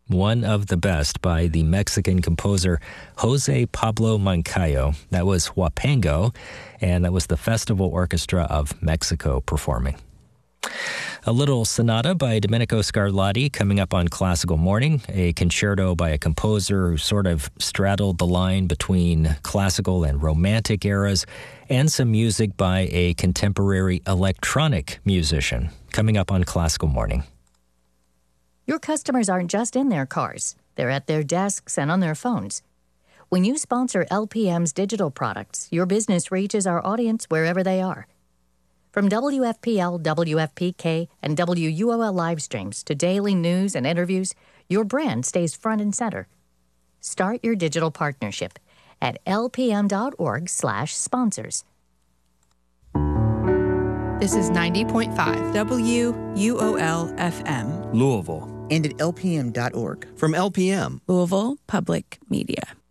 one of the best by the Mexican composer Jose Pablo Moncayo. That was Huapango, and that was the Festival Orchestra of Mexico performing. A little sonata by Domenico Scarlatti coming up on Classical Morning, a concerto by a composer who sort of straddled the line between classical and romantic eras, and some music by a contemporary electronic musician coming up on Classical Morning. Your customers aren't just in their cars. They're at their desks and on their phones. When you sponsor LPM's digital products, your business reaches our audience wherever they are. From WFPL, WFPK, and WUOL live streams to daily news and interviews, your brand stays front and center. Start your digital partnership at lpm.org/sponsors. This is 90.5 WUOL FM, Louisville. And at lpm.org. From LPM, Louisville Public Media.